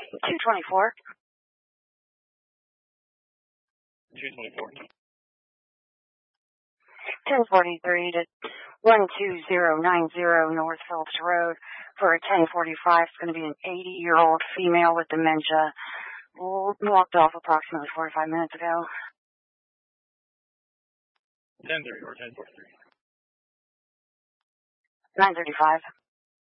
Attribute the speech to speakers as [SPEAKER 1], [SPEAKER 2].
[SPEAKER 1] 224.
[SPEAKER 2] 224.
[SPEAKER 1] 1043 to 12090 North Phillips Road for a 1045. It's going to be an 80-year-old female with dementia. Walked off approximately 45 minutes ago.
[SPEAKER 2] 1034, 1043.
[SPEAKER 1] 935.